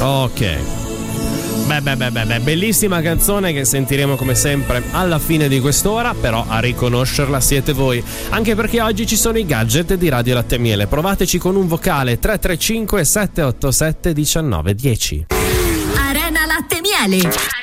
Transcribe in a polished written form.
Ok. Beh, bellissima canzone che sentiremo come sempre alla fine di quest'ora, però a riconoscerla siete voi, anche perché oggi ci sono i gadget di Radio Latte e Miele. Provateci con un vocale 335 787 1910. Arena Latte e Miele.